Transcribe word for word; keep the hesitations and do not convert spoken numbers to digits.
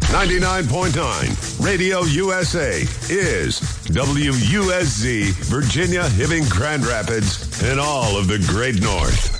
ninety-nine point nine Radio U S A is W U S Z, Virginia, Hibbing, Grand Rapids, and all of the Great North.